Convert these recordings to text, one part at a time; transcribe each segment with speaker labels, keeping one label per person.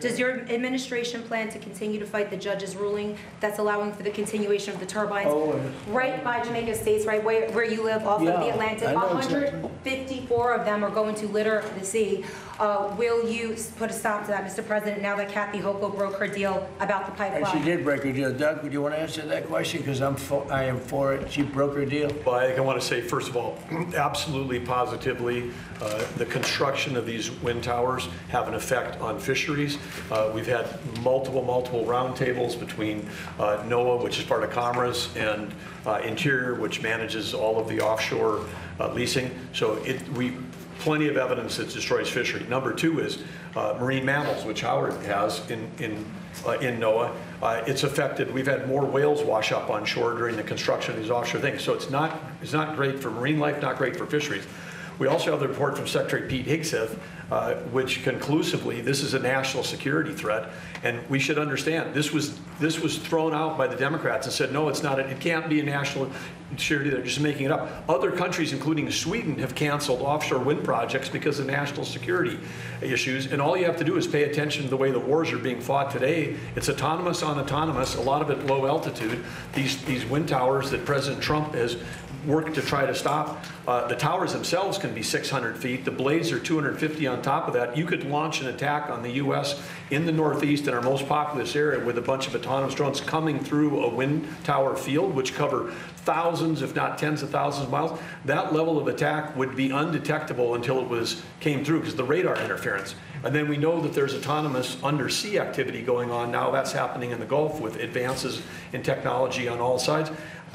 Speaker 1: Does your administration plan to continue to fight the judge's ruling that's allowing for the continuation of the turbines?
Speaker 2: Oh,
Speaker 1: Right by Jamaica Estates, right where you live off of
Speaker 2: Yeah,
Speaker 1: the Atlantic,
Speaker 2: I know exactly.
Speaker 1: 154 of them are going to litter the sea. Will you put a stop to that, Mr. President, now that Kathy Hochul broke her deal about the pipeline?
Speaker 2: She did break her deal. Doug, would you want to answer that question? Because I am for it. She broke her deal.
Speaker 3: Well, I think I want to say, first of all, absolutely positively, the construction of these wind towers have an effect on fisheries. We've had multiple roundtables between NOAA, which is part of Commerce, and Interior, which manages all of the offshore leasing. So plenty of evidence that destroys fishery. Number two is marine mammals, which Howard has in NOAA. It's affected. We've had more whales wash up on shore during the construction of these offshore things. So it's not great for marine life, not great for fisheries. We also have the report from Secretary Pete Hegseth, which conclusively, this is a national security threat, and we should understand this was thrown out by the Democrats and said, no, it's not. It can't be a national security. They're just making it up. Other countries, including Sweden, have canceled offshore wind projects because of national security issues. And all you have to do is pay attention to the way the wars are being fought today. It's autonomous on autonomous. A lot of it low altitude. These wind towers that President Trump has work to try to stop. The towers themselves can be 600 feet. The blades are 250 on top of that. You could launch an attack on the U.S. in the Northeast in our most populous area with a bunch of autonomous drones coming through a wind tower field, which cover thousands, if not tens of thousands of miles. That level of attack would be undetectable until it came through because of the radar interference. And then we know that there's autonomous undersea activity going on now. That's happening in the Gulf with advances in technology on all sides.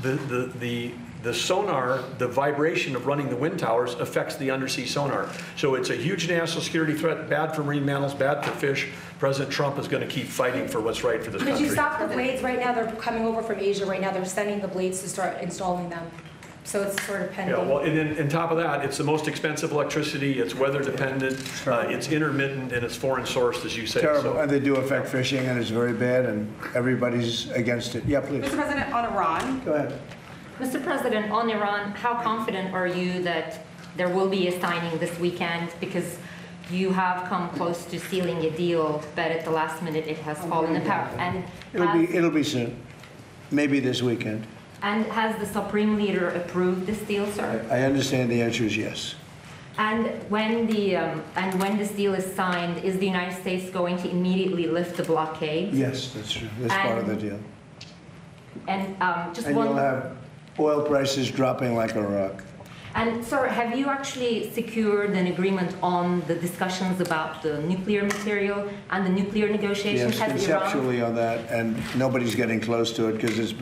Speaker 3: The sonar, the vibration of running the wind towers affects the undersea sonar. So it's a huge national security threat, bad for marine mammals, bad for fish. President Trump is going to keep fighting for what's right for this country.
Speaker 1: Could you stop the blades right now? They're coming over from Asia right now. They're sending the blades to start installing them. So it's sort of pending.
Speaker 3: Yeah, well, and then on top of that, it's the most expensive electricity, it's weather dependent, it's intermittent, and it's foreign sourced, as you say.
Speaker 2: Terrible.
Speaker 3: So.
Speaker 2: And they do affect fishing, and it's very bad, and everybody's against it. Yeah, please.
Speaker 4: Mr. President, on Iran.
Speaker 2: Go ahead.
Speaker 5: Mr. President, on Iran, how confident are you that there will be a signing this weekend? Because you have come close to sealing a deal, but at the last minute it has fallen apart. And
Speaker 2: It'll be soon. Maybe this weekend.
Speaker 5: And has the Supreme Leader approved this deal, sir?
Speaker 2: I understand the answer is yes.
Speaker 5: And when this deal is signed, is the United States going to immediately lift the blockade?
Speaker 2: Yes, that's true. That's part of the deal.
Speaker 5: And
Speaker 2: You'll have oil prices dropping like a rock.
Speaker 5: And sir, have you actually secured an agreement on the discussions about the nuclear material and the nuclear negotiations?
Speaker 2: Yes, conceptually on that, and nobody's getting close to it because it's